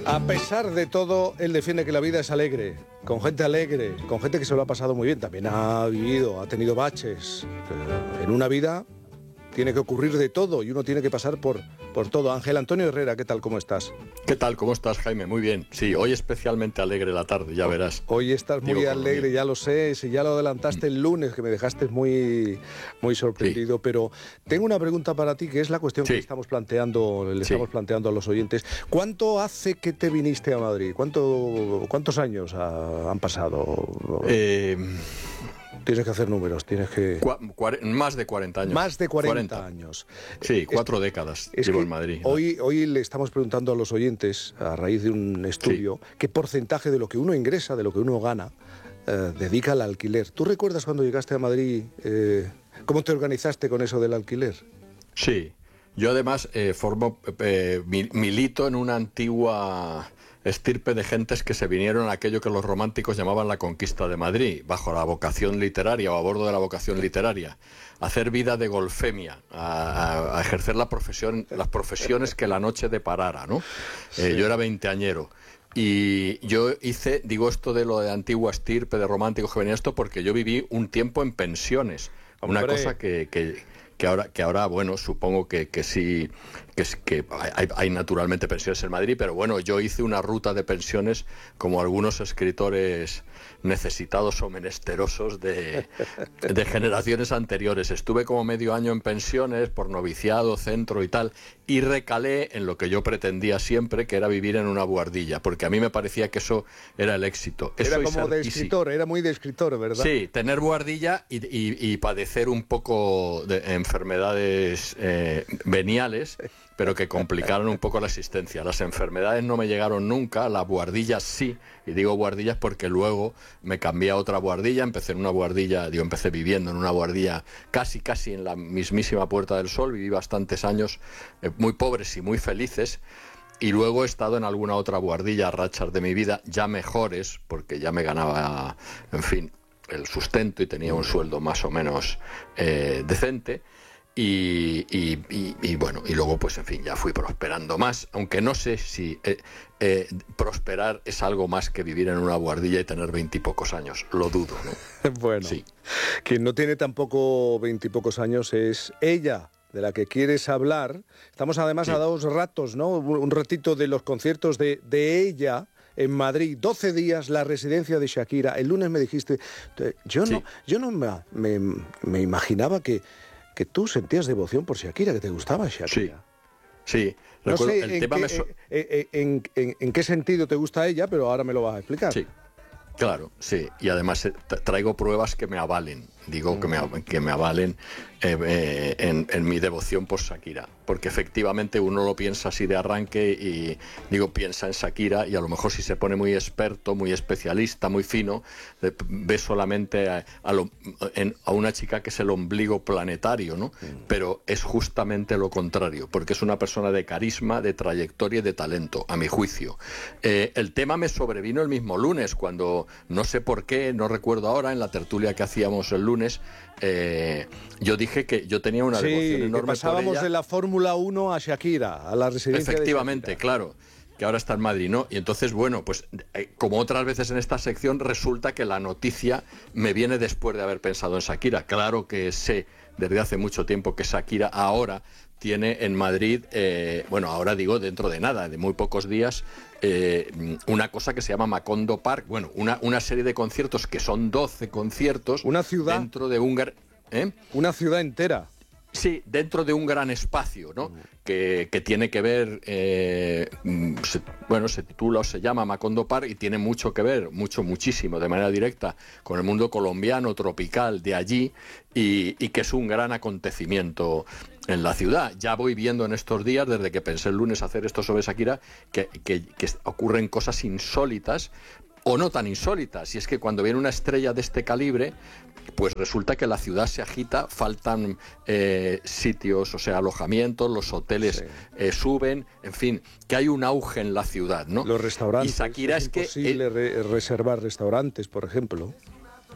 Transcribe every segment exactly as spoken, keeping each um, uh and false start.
A pesar de todo, él defiende que la vida es alegre, con gente alegre, con gente que se lo ha pasado muy bien. También ha vivido, ha tenido baches. En una vida tiene que ocurrir de todo y uno tiene que pasar por, por todo. Ángel Antonio Herrera, ¿qué tal? ¿Cómo estás? ¿Qué tal? ¿Cómo estás, Jaime? Muy bien. Sí, hoy especialmente alegre la tarde, ya verás. Hoy estás muy Digo, alegre, ya lo sé. Si ya lo adelantaste el lunes, que me dejaste muy, muy sorprendido. Sí. Pero tengo una pregunta para ti, que es la cuestión sí. que estamos planteando, le sí. estamos planteando a los oyentes. ¿Cuánto hace que te viniste a Madrid? ¿Cuánto, ¿Cuántos años ha, han pasado? Eh... Tienes que hacer números, tienes que... Cuar, más de cuarenta años. Más de cuarenta, cuarenta. Años. Sí, cuatro es, décadas es llevo en Madrid. ¿no? Hoy, hoy le estamos preguntando a los oyentes, a raíz de un estudio, sí. qué porcentaje de lo que uno ingresa, de lo que uno gana, eh, dedica al alquiler. ¿Tú recuerdas cuando llegaste a Madrid, eh, cómo te organizaste con eso del alquiler? Sí, yo además eh, formo, eh, milito en una antigua... estirpe de gentes que se vinieron a aquello que los románticos llamaban la conquista de Madrid, bajo la vocación literaria o a bordo de la vocación literaria, a hacer vida de golfemia, a, a ejercer la profesión, las profesiones que la noche deparara, ¿no? Sí. Eh, yo era veinteañero. Y yo hice, digo esto de lo de antigua estirpe de románticos que venía esto, porque yo viví un tiempo en pensiones, una Hombre. cosa que... que que ahora, que ahora bueno, supongo que, que sí, que, que hay, hay naturalmente pensiones en Madrid, pero bueno, yo hice una ruta de pensiones como algunos escritores necesitados o menesterosos de, de generaciones anteriores. Estuve como medio año en pensiones por noviciado, centro y tal, y recalé en lo que yo pretendía siempre, que era vivir en una buhardilla, porque a mí me parecía que eso era el éxito. Era eso como de escritor, era muy de escritor, ¿verdad? Sí, tener buhardilla y, y, y padecer un poco de enfermedades eh, veniales, pero que complicaron un poco la existencia. Las enfermedades no me llegaron nunca, las buhardillas sí, y digo buhardillas porque luego me cambié a otra buhardilla, empecé en una buhardilla, digo, empecé viviendo en una buhardilla casi, casi en la mismísima Puerta del Sol, viví bastantes años eh, muy pobres y muy felices, y luego he estado en alguna otra buhardilla, rachas de mi vida, ya mejores, porque ya me ganaba, en fin, el sustento y tenía un sueldo más o menos eh, decente. Y, y, y, y bueno, y luego pues en fin, ya fui prosperando más, aunque no sé si eh, eh, prosperar es algo más que vivir en una buhardilla y tener veintipocos años, lo dudo, ¿no? Bueno, sí. Quien no tiene tampoco veintipocos años es ella, de la que quieres hablar. Estamos además sí. a dos ratos, ¿no? Un ratito de los conciertos de, de ella en Madrid, doce días, la residencia de Shakira. El lunes me dijiste, yo no, sí. yo no me, me, me imaginaba que que tú sentías devoción por Shakira, que te gustaba Shakira. Sí, sí. No Recuerdo, sé el en, tema qué, me so... en, en, en, en qué sentido te gusta ella, pero ahora me lo vas a explicar. Sí, claro, sí. Y además traigo pruebas que me avalen, digo mm. que, me, que me avalen eh, eh, en, en mi devoción por Shakira. Porque efectivamente uno lo piensa así de arranque y digo, piensa en Shakira y a lo mejor si se pone muy experto, muy especialista, muy fino, ve solamente a, a, lo, en, a una chica que es el ombligo planetario, ¿no? Mm. Pero es justamente lo contrario, porque es una persona de carisma, de trayectoria y de talento, a mi juicio. Eh, el tema me sobrevino el mismo lunes, cuando no sé por qué, no recuerdo ahora, en la tertulia que hacíamos el lunes, eh, yo dije que yo tenía una sí, devoción enorme que pasábamos por ella. de la Fórmula uno a Shakira, a la residencia Efectivamente, de Shakira. Claro, que ahora está en Madrid, ¿no? Y entonces, bueno, pues eh, como otras veces en esta sección, resulta que la noticia me viene después de haber pensado en Shakira. Claro que sé desde hace mucho tiempo que Shakira ahora tiene en Madrid, eh, bueno, ahora digo dentro de nada, de muy pocos días, eh, una cosa que se llama Macondo Park, bueno, una, una serie de conciertos que son doce conciertos. Una ciudad. Dentro de un... ¿Eh? Una ciudad entera. Sí, dentro de un gran espacio, ¿no? Mm. Que, que tiene que ver, eh, se, bueno, se titula o se llama Macondo Park y tiene mucho que ver, mucho, muchísimo, de manera directa, con el mundo colombiano, tropical, de allí, y, y que es un gran acontecimiento en la ciudad. Ya voy viendo en estos días, desde que pensé el lunes hacer esto sobre Shakira, que, que, que ocurren cosas insólitas, o no tan insólitas, y es que cuando viene una estrella de este calibre, pues resulta que la ciudad se agita, faltan eh, sitios, o sea, alojamientos, los hoteles sí. eh, suben, en fin, que hay un auge en la ciudad, ¿no? Los restaurantes, y Shakira es, es que imposible eh, re reservar restaurantes, por ejemplo.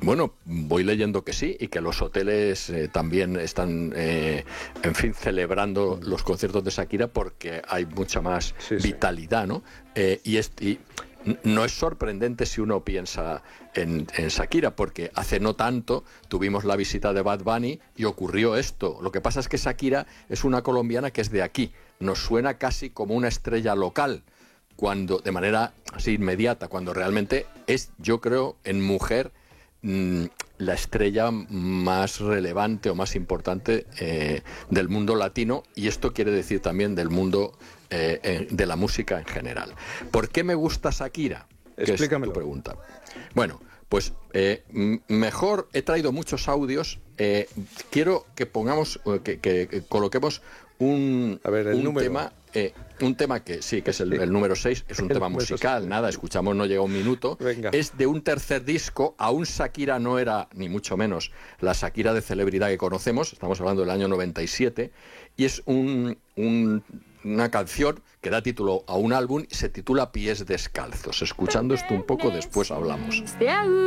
Bueno, voy leyendo que sí, y que los hoteles eh, también están, eh, en fin, celebrando los conciertos de Shakira porque hay mucha más sí, sí. vitalidad, ¿no? Eh, y, es, y no es sorprendente si uno piensa en, en Shakira, porque hace no tanto tuvimos la visita de Bad Bunny y ocurrió esto. Lo que pasa es que Shakira es una colombiana que es de aquí, nos suena casi como una estrella local, cuando de manera así inmediata, cuando realmente es, yo creo, en mujer, la estrella más relevante o más importante eh, del mundo latino, y esto quiere decir también del mundo eh, de la música en general. ¿Por qué me gusta Shakira? Explícamelo. Es tu pregunta. Bueno, pues eh, mejor he traído muchos audios. Eh, quiero que pongamos, que, que, que coloquemos un, A ver, el un número. tema. Eh, un tema que sí, que es el, Sí. el número seis, es un El tema número musical, seis. nada, escuchamos, no llega un minuto. Venga. Es de un tercer disco, aún Shakira no era, ni mucho menos, la Shakira de celebridad que conocemos, estamos hablando del año noventa y siete, y es un, un, una canción que da título a un álbum y se titula Pies Descalzos. Escuchando esto un poco, después hablamos.